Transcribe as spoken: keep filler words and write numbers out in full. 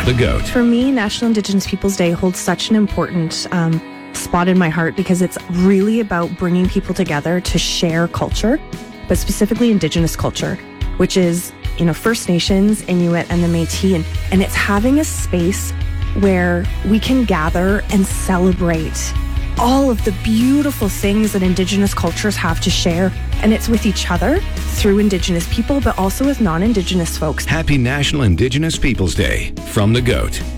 The GOAT. For me, National Indigenous Peoples Day holds such an important um, spot in my heart because it's really about bringing people together to share culture, but specifically Indigenous culture, which is, you know, First Nations, Inuit, and the Métis. And, and it's having a space where we can gather and celebrate all of the beautiful things that Indigenous cultures have to share. And it's with each other through Indigenous people, but also with non-Indigenous folks. Happy National Indigenous Peoples Day from The GOAT.